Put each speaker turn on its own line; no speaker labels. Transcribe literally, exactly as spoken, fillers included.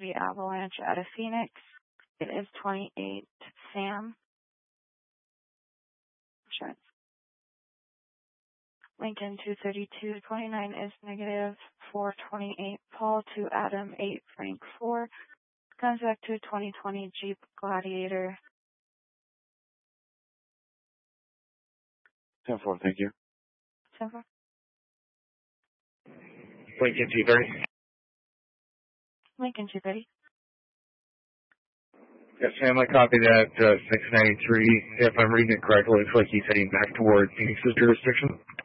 three Avalanche out of Phoenix. It is twenty-eight Sam. Insurance. Lincoln two thirty-two twenty-nine is negative. four twenty-eight Paul to Adam eight Frank four. Comes back to twenty twenty Jeep Gladiator.
ten four, thank you.
ten four.
Lincoln two thirty.
Lincoln two thirty.
Yes, ma'am, I copy that, uh, six ninety-three. If I'm reading it correctly, it looks like he's heading back toward Phoenix's jurisdiction.